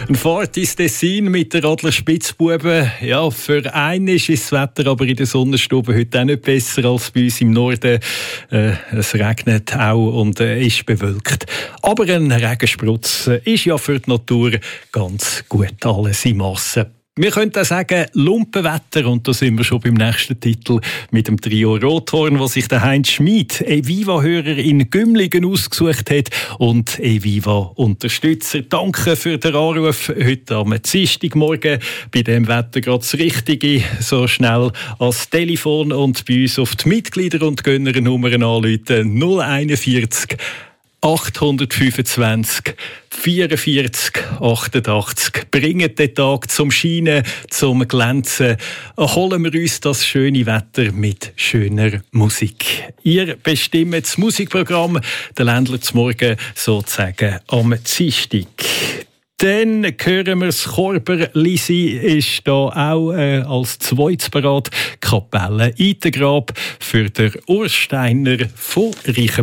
Ein Fahrt ins Tessin mit der Adler Spitzbuben. Ja, für einen ist das Wetter aber in der Sonnenstube heute auch nicht besser als bei uns im Norden. Es regnet auch und ist bewölkt. Aber ein Regensprutz ist ja für die Natur ganz gut, alles in Masse. Wir können auch sagen, Lumpenwetter, und da sind wir schon beim nächsten Titel mit dem Trio Rothorn, was sich der Heinz Schmid, Eviva-Hörer in Gümligen ausgesucht hat und Eviva-Unterstützer. Danke für den Anruf heute am Dienstagmorgen. Bei dem Wetter gerade das Richtige, so schnell ans Telefon und bei uns auf die Mitglieder- und Gönnernummern anrufen. 041 825 44 88. Bringen den Tag zum Scheinen, zum Glänzen. Holen wir uns das schöne Wetter mit schöner Musik. Ihr bestimmt das Musikprogramm, der Ländler zum Morgen sozusagen am Dienstag. Dann hören wir das Korber Lisi ist da auch als zweites parat. Kapelle Itengrab für den Ursteiner von Reichenbach.